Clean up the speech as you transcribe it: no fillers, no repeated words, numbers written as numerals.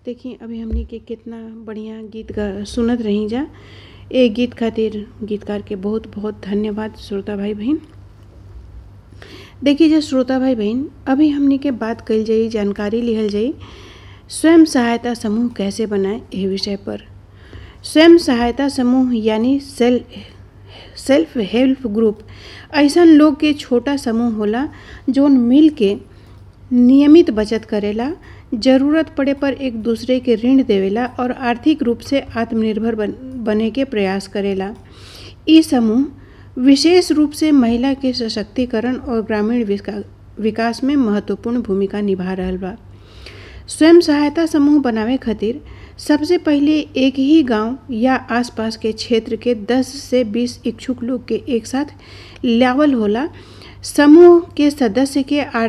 देखिए अभी हमनी के कितना बढ़िया गीत सुनत रही जा। ए गीत खातिर गीतकार के बहुत बहुत धन्यवाद श्रोता भाई बहन। देखिए जो श्रोता भाई बहन, अभी हमनी के बात कल जाई, जानकारी लिहल जाई स्वयं सहायता समूह कैसे बनाए ए विषय पर। स्वयं सहायता समूह यानी सेल्फ हेल्प ग्रुप ऐसा लोग के छोटा समूह होला जोन मिल के नियमित बचत करेला, जरूरत पड़े पर एक दूसरे के ऋण देवेला और आर्थिक रूप से आत्मनिर्भर बने के प्रयास करेला। ई समूह विशेष रूप से महिला के सशक्तिकरण और ग्रामीण विकास में महत्वपूर्ण भूमिका निभा रहल बा। स्वयं सहायता समूह बनावे खातिर सबसे पहले एक ही गांव या आसपास के क्षेत्र के 10 से 20 इच्छुक लोग के एक साथ लावल होला। समूह के सदस्य के